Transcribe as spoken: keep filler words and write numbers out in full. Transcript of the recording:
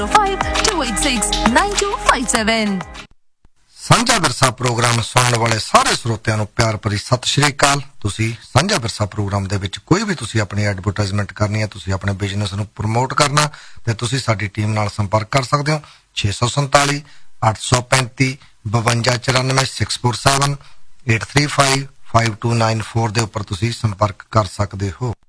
five two eight six nine two five seven। ਸਾਂਝਾ ਵਿਰਸਾ programme ਸੁਣਨ ਵਾਲੇ ਸਾਰੇ ਸਰੋਤਿਆਂ ਨੂੰ ਪਿਆਰ ਭਰੀ ਸਤਿ ਸ਼੍ਰੀ ਅਕਾਲ। ਤੁਸੀਂ ਸਾਂਝਾ ਵਿਰਸਾ ਪ੍ਰੋਗਰਾਮ ਦੇ ਵਿੱਚ ਕੋਈ ਵੀ ਤੁਸੀਂ ਆਪਣੀ ਐਡਵਰਟਾਈਜ਼ਮੈਂਟ ਕਰਨੀ ਹੈ, ਤੁਸੀਂ ਆਪਣੇ ਬਿਜ਼ਨਸ ਨੂੰ ਪ੍ਰਮੋਟ ਕਰਨਾ, ਤੇ ਤੁਸੀਂ ਸਾਡੀ ਟੀਮ ਨਾਲ ਸੰਪਰਕ ਕਰ ਸਕਦੇ ਹੋ। ਛੇ ਸੌ ਸੰਤਾਲੀ ਅੱਠ ਸੌ ਪੈਂਤੀ ਬਵੰਜਾ ਚੁਰਾਨਵੇਂ six four seven eight three five five to nine four ਦੇ ਉੱਪਰ ਤੁਸੀਂ ਸੰਪਰਕ ਕਰ ਸਕਦੇ ਹੋ।